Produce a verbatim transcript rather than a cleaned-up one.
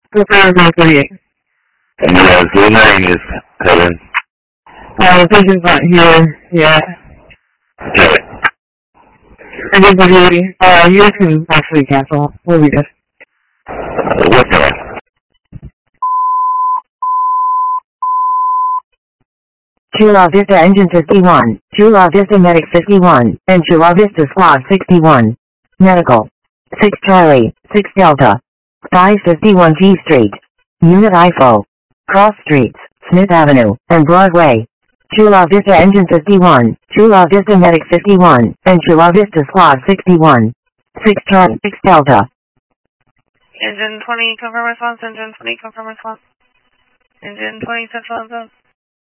Confirm one forty-eight. And yeah, zero nine is Helen. Uh, the patient's not here yet. Okay. Engine forty-eight. Uh, you can actually cancel. We'll be good. Uh, what's that? Chula Vista Engine fifty-one, Chula Vista Medic fifty-one, and Chula Vista Squad sixty-one. Medical. six Charlie, six Delta. five fifty-one G Street. Unit I F O. Cross Streets, Smith Avenue, and Broadway. Chula Vista Engine fifty-one, Chula Vista Medic fifty-one, and Chula Vista Squad sixty-one. six Charlie, six Delta. Engine twenty, confirm response. Engine twenty, confirm response. Engine twenty, central zone.